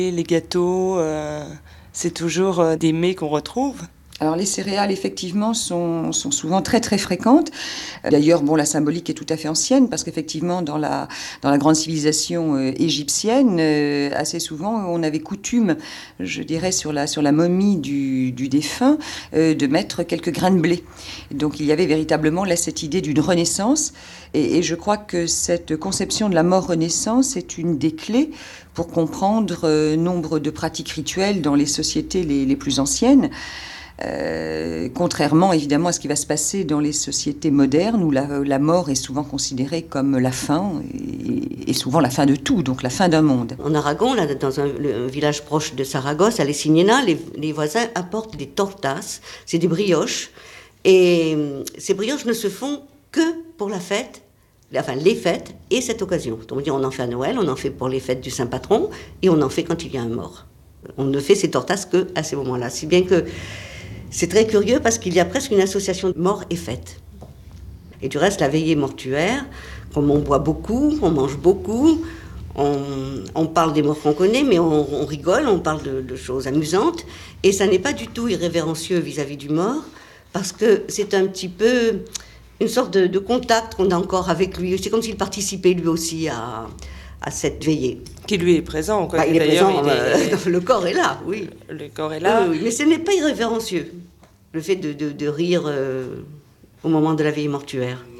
Et les gâteaux, c'est toujours des mets qu'on retrouve. Alors les céréales, effectivement, sont souvent très très fréquentes. D'ailleurs, la symbolique est tout à fait ancienne, parce qu'effectivement, dans la grande civilisation égyptienne, assez souvent, on avait coutume, je dirais, sur la momie du défunt, de mettre quelques grains de blé. Donc il y avait véritablement là cette idée d'une renaissance, et je crois que cette conception de la mort-renaissance est une des clés pour comprendre nombre de pratiques rituelles dans les sociétés les plus anciennes. Contrairement évidemment à ce qui va se passer dans les sociétés modernes, où la mort est souvent considérée comme la fin, et souvent la fin de tout, donc la fin d'un monde. En Aragon, là, dans un village proche de Saragosse, à Lesignena, les voisins apportent des tortas, c'est des brioches, et ces brioches ne se font que pour la fête, enfin les fêtes et cette occasion. Donc on en fait à Noël, on en fait pour les fêtes du Saint-Patron, et on en fait quand il y a un mort. On ne fait ces tortas que à ces moments-là, si bien que c'est très curieux, parce qu'il y a presque une association de mort et fête. Et du reste, la veillée mortuaire, comme on boit beaucoup, on mange beaucoup, on parle des morts qu'on connaît, mais on rigole, on parle de choses amusantes. Et ça n'est pas du tout irrévérencieux vis-à-vis du mort, parce que c'est un petit peu une sorte de contact qu'on a encore avec lui. C'est comme s'il participait lui aussi à cette veillée. Qui lui est présent, quoi. Il est présent, le corps est là, oui. Le corps est là. Oui, mais ce n'est pas irrévérencieux, le fait de rire au moment de la veillée mortuaire.